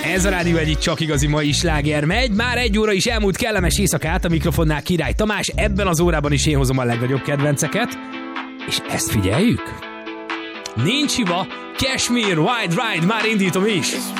Ez a rádió egyik csak igazi mai sláger megy. Már 1 óra is elmúlt, kellemes éjszakát, a mikrofonnál Király Tamás. Ebben az órában is én hozom a legnagyobb kedvenceket. És ezt figyeljük? Nincs hiba, Cashmere, Wild Ride, már indítom is.